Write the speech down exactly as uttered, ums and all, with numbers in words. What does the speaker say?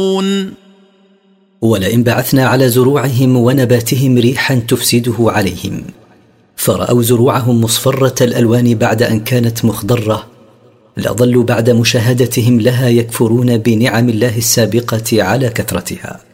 ولئن بعثنا على زروعهم ونباتهم ريحا تفسده عليهم فرأوا زروعهم مصفرة الألوان بعد أن كانت مخضرة لظلوا بعد مشاهدتهم لها يكفرون بنعم الله السابقة على كثرتها.